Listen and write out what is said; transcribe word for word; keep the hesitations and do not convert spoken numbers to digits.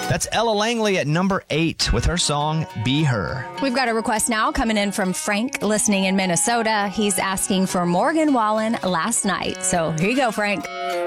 That's Ella Langley at number eight with her song, Be Her. We've got a request now coming in from Frank, listening in Minnesota. He's asking for Morgan Wallen, Last Night. So here you go, Frank.